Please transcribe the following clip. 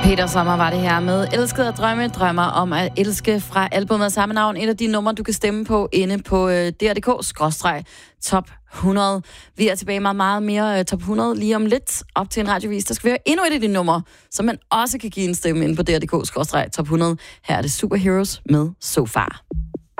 Peter Sommer var det her med Elsket at drømme, drømmer om at elske fra albumet af samme navn. Et af de numre, du kan stemme på inde på dr.dk/top 100. Vi er tilbage med meget mere top 100 lige om lidt op til en radiovis. Der skal vi høre endnu et af de numre, som man også kan give en stemme inde på dr.dk/top 100. Her er det Superheroes med So Far.